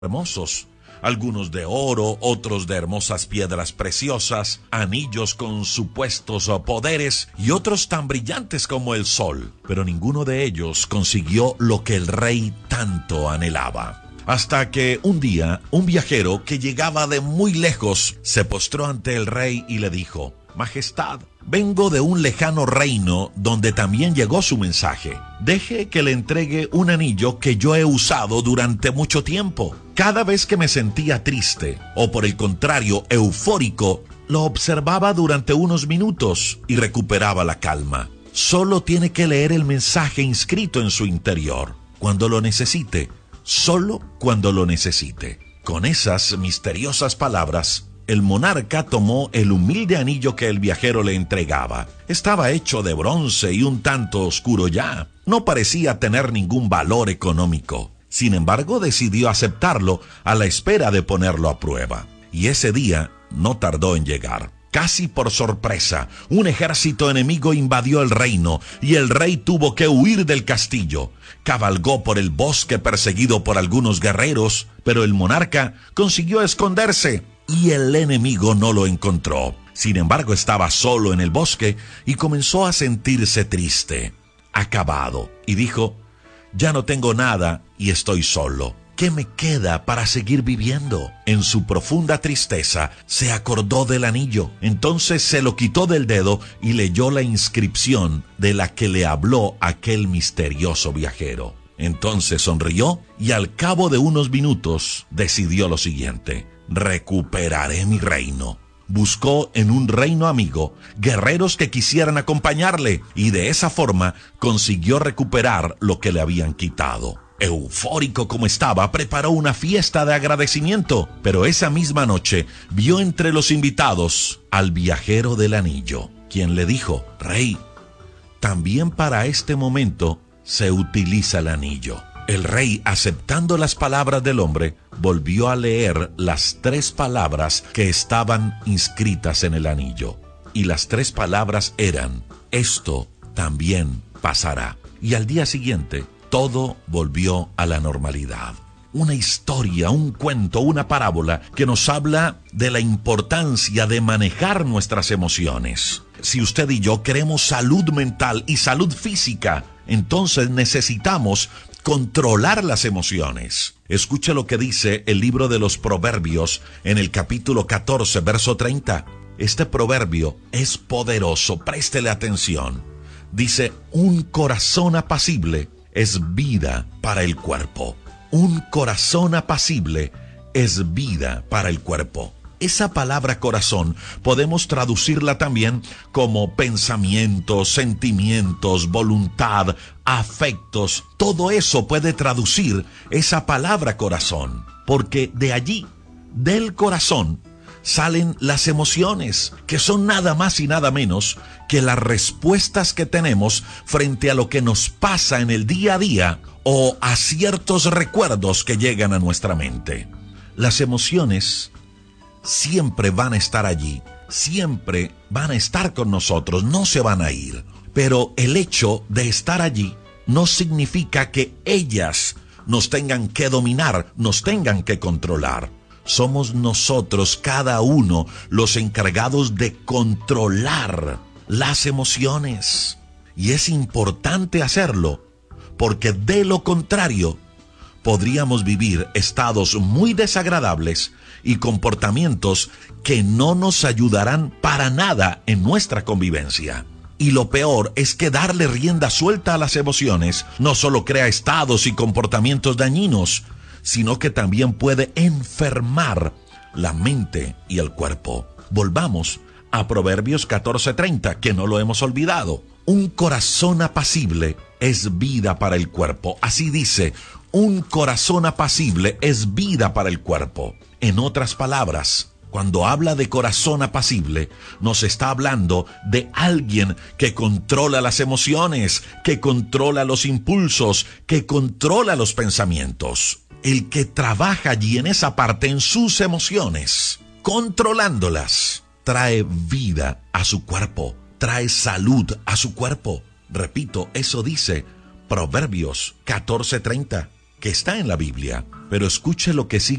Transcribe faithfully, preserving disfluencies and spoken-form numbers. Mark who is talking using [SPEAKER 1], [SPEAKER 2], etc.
[SPEAKER 1] hermosos, algunos de oro, otros de hermosas piedras preciosas, anillos con supuestos poderes y otros tan brillantes como el sol, pero ninguno de ellos consiguió lo que el rey tanto anhelaba. Hasta que un día, un viajero que llegaba de muy lejos se postró ante el rey y le dijo: Majestad, vengo de un lejano reino donde también llegó su mensaje. Deje que le entregue un anillo que yo he usado durante mucho tiempo. Cada vez que me sentía triste, o por el contrario, eufórico, lo observaba durante unos minutos y recuperaba la calma. Solo tiene que leer el mensaje inscrito en su interior, cuando lo necesite, solo cuando lo necesite. Con esas misteriosas palabras, el monarca tomó el humilde anillo que el viajero le entregaba. Estaba hecho de bronce y un tanto oscuro ya. No parecía tener ningún valor económico. Sin embargo, decidió aceptarlo a la espera de ponerlo a prueba. Y ese día no tardó en llegar. Casi por sorpresa, un ejército enemigo invadió el reino y el rey tuvo que huir del castillo. Cabalgó por el bosque perseguido por algunos guerreros, pero el monarca consiguió esconderse y el enemigo no lo encontró. Sin embargo, estaba solo en el bosque y comenzó a sentirse triste, acabado, y dijo: ya no tengo nada y estoy solo. ¿Qué me queda para seguir viviendo? En su profunda tristeza se acordó del anillo. Entonces se lo quitó del dedo y leyó la inscripción de la que le habló aquel misterioso viajero. Entonces sonrió y al cabo de unos minutos decidió lo siguiente: recuperaré mi reino. Buscó en un reino amigo guerreros que quisieran acompañarle y de esa forma consiguió recuperar lo que le habían quitado. Eufórico como estaba, preparó una fiesta de agradecimiento, pero esa misma noche vio entre los invitados al viajero del anillo, quien le dijo: Rey, también para este momento se utiliza el anillo. El rey, aceptando las palabras del hombre, volvió a leer las tres palabras que estaban inscritas en el anillo. Y las tres palabras eran: esto también pasará. Y al día siguiente, todo volvió a la normalidad. Una historia, un cuento, una parábola que nos habla de la importancia de manejar nuestras emociones. Si usted y yo queremos salud mental y salud física, entonces necesitamos controlar las emociones. Escuche lo que dice el libro de los Proverbios en el capítulo catorce, verso treinta. Este proverbio es poderoso, préstele atención. Dice: un corazón apacible es vida para el cuerpo. Un corazón apacible es vida para el cuerpo. Esa palabra corazón podemos traducirla también como pensamientos, sentimientos, voluntad, afectos. Todo eso puede traducir esa palabra corazón, porque de allí, del corazón, salen las emociones, que son nada más y nada menos que las respuestas que tenemos frente a lo que nos pasa en el día a día o a ciertos recuerdos que llegan a nuestra mente. Las emociones siempre van a estar allí, siempre van a estar con nosotros, no se van a ir. Pero el hecho de estar allí no significa que ellas nos tengan que dominar, nos tengan que controlar. Somos nosotros, cada uno, los encargados de controlar las emociones. Y es importante hacerlo, porque de lo contrario, podríamos vivir estados muy desagradables y comportamientos que no nos ayudarán para nada en nuestra convivencia. Y lo peor es que darle rienda suelta a las emociones no solo crea estados y comportamientos dañinos, sino que también puede enfermar la mente y el cuerpo. Volvamos a Proverbios catorce treinta, que no lo hemos olvidado. Un corazón apacible es vida para el cuerpo. Así dice: un corazón apacible es vida para el cuerpo. En otras palabras, cuando habla de corazón apacible, nos está hablando de alguien que controla las emociones, que controla los impulsos, que controla los pensamientos. El que trabaja allí en esa parte, en sus emociones, controlándolas, trae vida a su cuerpo, trae salud a su cuerpo. Repito, eso dice Proverbios catorce treinta. que está en la Biblia. Pero escuche lo que sigue